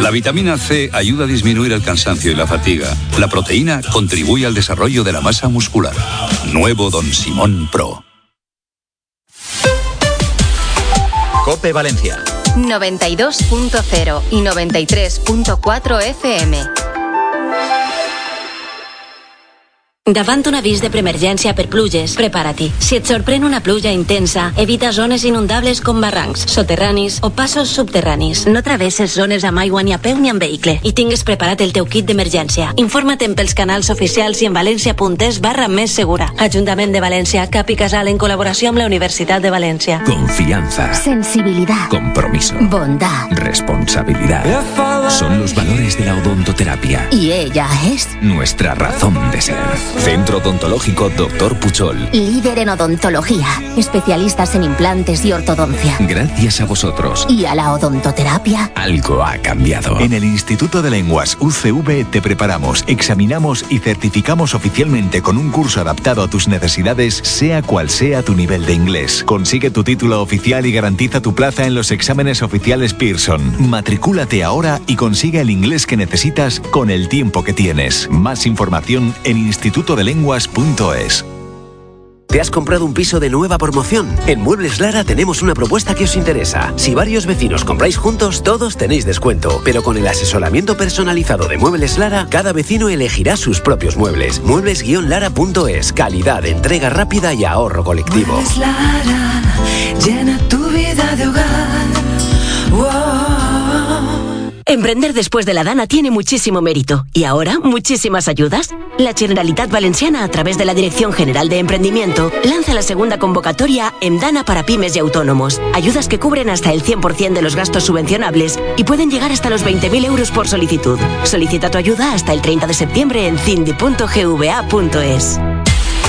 La vitamina C ayuda a disminuir el cansancio y la fatiga. La proteína contribuye al desarrollo de la masa muscular. Nuevo Don Simón Pro. COPE Valencia 92.0 i 93.4 FM. Davant un avís de preemergència per pluges, prepara-t'hi. Si et sorprèn una pluja intensa, evita zones inundables com barrancs, soterranis o passos subterranis. No travesses zones amb aigua ni a peu ni amb vehicle i tingues preparat el teu kit d'emergència. Informa't pels canals oficials i en valencia.es/més segura. Ajuntament de València, Cap i Casal en col·laboració amb la Universitat de València. Confianza. Sensibilidad. Compromiso. Bondad. Responsabilidad. Son los valores de la odontoterapia. Y ella es nuestra razón de ser. Centro Odontológico Dr. Puchol. Líder en odontología. Especialistas en implantes y ortodoncia. Gracias a vosotros. Y a la odontoterapia. Algo ha cambiado. En el Instituto de Lenguas UCV te preparamos, examinamos y certificamos oficialmente con un curso adaptado a tus necesidades, sea cual sea tu nivel de inglés. Consigue tu título oficial y garantiza tu plaza en los exámenes oficiales Pearson. Matricúlate ahora y consigue el inglés que necesitas con el tiempo que tienes. Más información en institutodelenguas.es. ¿Te has comprado un piso de nueva promoción? En Muebles Lara tenemos una propuesta que os interesa. Si varios vecinos compráis juntos, todos tenéis descuento. Pero con el asesoramiento personalizado de Muebles Lara, cada vecino elegirá sus propios muebles. Muebles-lara.es. Calidad, entrega rápida y ahorro colectivo. Muebles Lara, llena tu vida de hogar. Wow. Emprender después de la Dana tiene muchísimo mérito. Y ahora, muchísimas ayudas. La Generalitat Valenciana, a través de la Dirección General de Emprendimiento, lanza la segunda convocatoria en Dana para pymes y autónomos. Ayudas que cubren hasta el 100% de los gastos subvencionables y pueden llegar hasta los 20.000 euros por solicitud. Solicita tu ayuda hasta el 30 de septiembre en cindi.gva.es.